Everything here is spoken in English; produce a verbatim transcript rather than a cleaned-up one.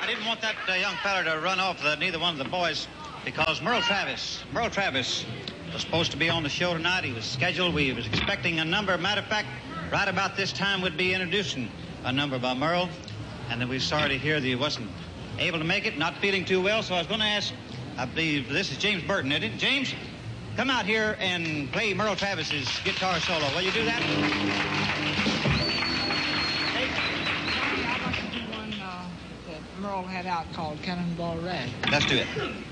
I didn't want that uh, young fella to run off uh, neither one of the boys because Merle Travis, Merle Travis was supposed to be on the show tonight. He was scheduled. We was expecting a number. Matter of fact, right about this time we'd be introducing a number by Merle. And then we're sorry to hear that he wasn't able to make it, not feeling too well. So I was going to ask, I believe this is James Burton, isn't it? James, come out here and play Merle Travis's guitar solo. Will you do that? I'd like to do one uh, that Merle had out called Cannonball Rag. Let's do it.